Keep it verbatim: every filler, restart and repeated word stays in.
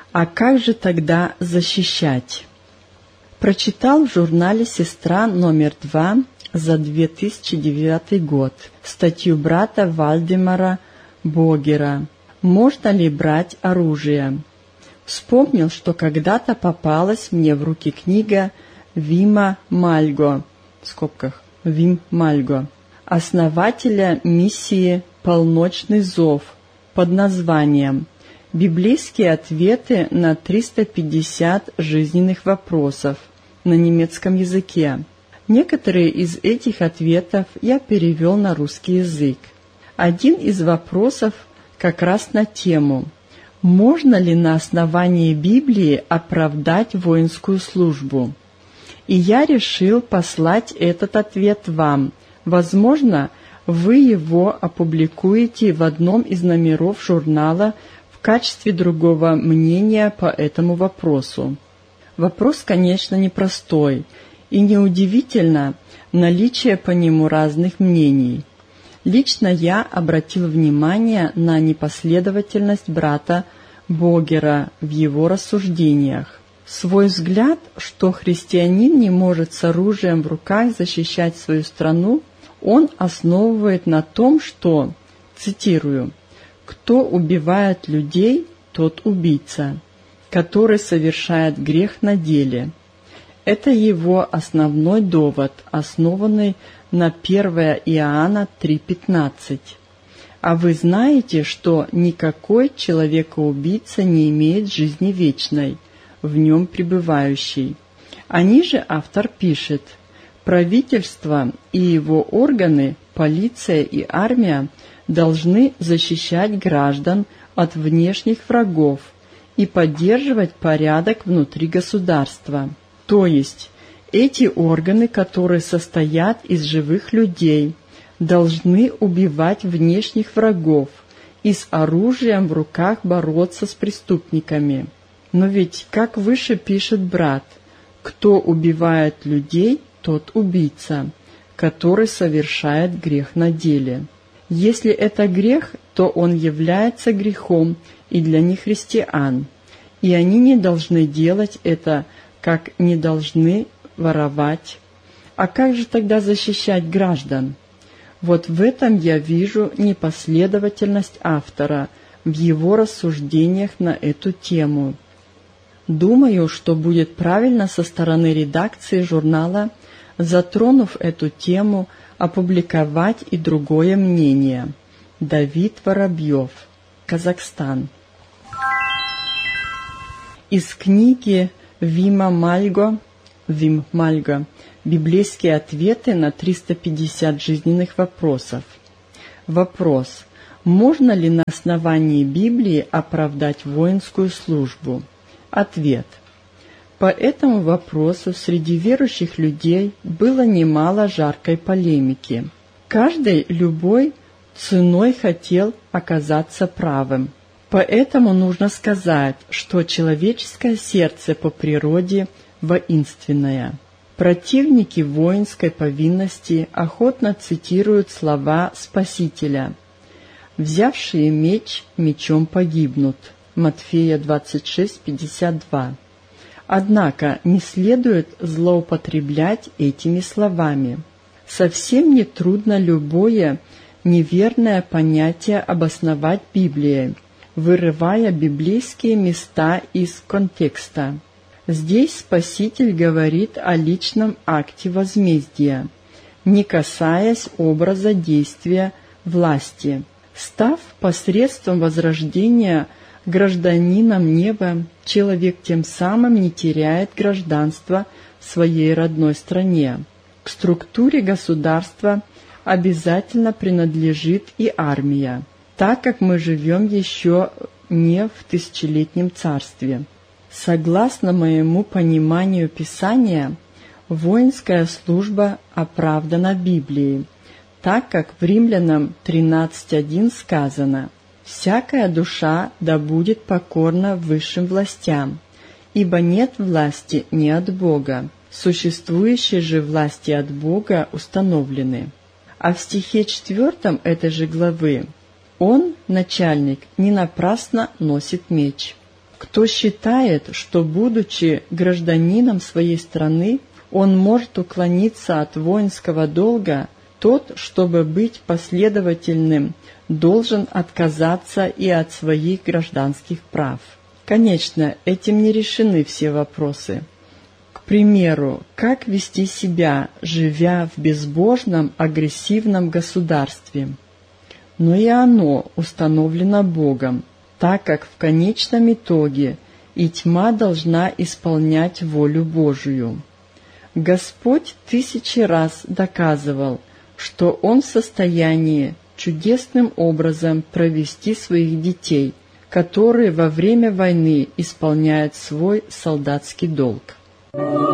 А как же тогда защищать? Прочитал в журнале «Сестра» номер два за две тысячи девятый год статью брата Вальдемара Богера «Можно ли брать оружие?». Вспомнил, что когда-то попалась мне в руки книга Вима Мальго, в скобках Вим Мальго, основателя миссии «Полночный зов» под названием «Библейские ответы на триста пятьдесят жизненных вопросов» на немецком языке. Некоторые из этих ответов я перевел на русский язык. Один из вопросов как раз на тему «Можно ли на основании Библии оправдать воинскую службу?». И я решил послать этот ответ вам. Возможно, вы его опубликуете в одном из номеров журнала в качестве другого мнения по этому вопросу. Вопрос, конечно, непростой, и неудивительно наличие по нему разных мнений. Лично я обратил внимание на непоследовательность брата Богера в его рассуждениях. Свой взгляд, что христианин не может с оружием в руках защищать свою страну, он основывает на том, что, цитирую, «Кто убивает людей, тот убийца, который совершает грех на деле». Это его основной довод, основанный на первое Иоанна три пятнадцать. А вы знаете, что никакой человекоубийца не имеет жизни вечной, в нем пребывающей. А ниже автор пишет: правительство и его органы, полиция и армия должны защищать граждан от внешних врагов и поддерживать порядок внутри государства. То есть эти органы, которые состоят из живых людей, должны убивать внешних врагов и с оружием в руках бороться с преступниками. Но ведь, как выше пишет брат, кто убивает людей, тот убийца, который совершает грех на деле. Если это грех, то он является грехом и для нехристиан, и они не должны делать это, как не должны воровать. А как же тогда защищать граждан? Вот в этом я вижу непоследовательность автора в его рассуждениях на эту тему. Думаю, что будет правильно со стороны редакции журнала, затронув эту тему, опубликовать и другое мнение. Давид Воробьев, Казахстан. Из книги Вима Мальго, Вим Мальго «Библейские ответы на триста пятьдесят жизненных вопросов». Вопрос: можно ли на основании Библии оправдать воинскую службу? Ответ: по этому вопросу среди верующих людей было немало жаркой полемики. Каждый любой ценой хотел оказаться правым. Поэтому нужно сказать, что человеческое сердце по природе воинственное. Противники воинской повинности охотно цитируют слова Спасителя: «Взявшие меч, мечом погибнут». Матфея двадцать шесть пятьдесят два. Однако не следует злоупотреблять этими словами. Совсем не трудно любое неверное понятие обосновать Библией, вырывая библейские места из контекста. Здесь Спаситель говорит о личном акте возмездия, не касаясь образа действия власти. Став посредством возрождения гражданином неба, человек тем самым не теряет гражданство в своей родной стране. К структуре государства обязательно принадлежит и армия, так как мы живем еще не в тысячелетнем царстве. Согласно моему пониманию Писания, воинская служба оправдана Библией, так как в Римлянам тринадцать один сказано: «Всякая душа да будет покорна высшим властям, ибо нет власти не от Бога, существующие же власти от Бога установлены». А в стихе четвертом этой же главы: «Он, начальник, не напрасно носит меч». Кто считает, что, будучи гражданином своей страны, он может уклониться от воинского долга, тот, чтобы быть последовательным, должен отказаться и от своих гражданских прав. Конечно, этим не решены все вопросы. К примеру, как вести себя, живя в безбожном, агрессивном государстве? Но и оно установлено Богом, так как в конечном итоге и тьма должна исполнять волю Божию. Господь тысячи раз доказывал, что Он в состоянии чудесным образом провести своих детей, которые во время войны исполняют свой солдатский долг.